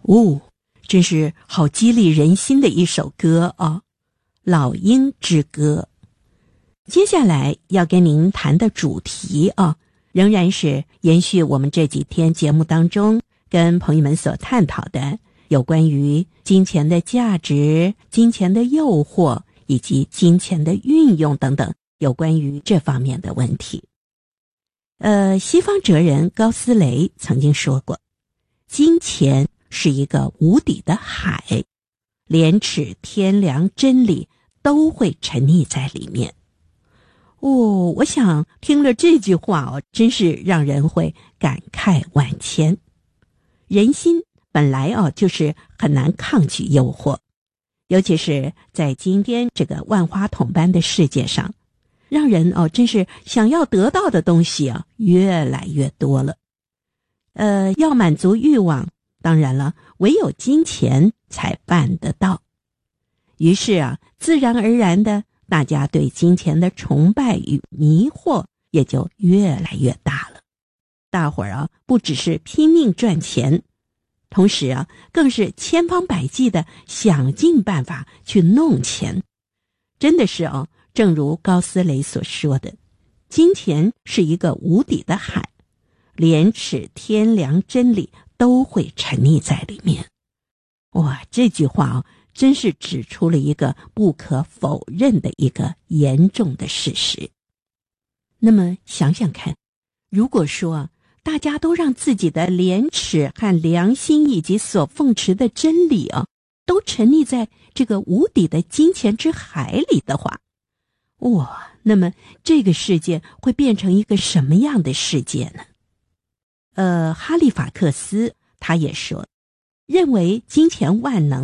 哦，真是好激励人心的一首歌啊，老鹰之歌。接下来要跟您谈的主题啊，仍然是延续我们这几天节目当中跟朋友们所探讨的有关于金钱的价值、金钱的诱惑以及金钱的运用等等有关于这方面的问题。西方哲人高斯雷曾经说过，金钱是一个无底的海，廉耻、天良、真理都会沉溺在里面。我想听了这句话真是让人会感慨万千。人心本来就是很难抗拒诱惑，尤其是在今天这个万花筒般的世界上，让人真是想要得到的东西越来越多了。要满足欲望，当然了，唯有金钱才办得到。于是自然而然的，大家对金钱的崇拜与迷惑也就越来越大了。大伙儿不只是拼命赚钱，同时更是千方百计的想尽办法去弄钱。真的是正如高斯雷所说的，金钱是一个无底的海，廉耻、天良、真理都会沉溺在里面。哇，这句话真是指出了一个不可否认的一个严重的事实。那么想想看，如果说大家都让自己的廉耻和良心以及所奉持的真理都沉溺在这个无底的金钱之海里的话，那么这个世界会变成一个什么样的世界呢？哈利法克斯他也说，认为金钱万能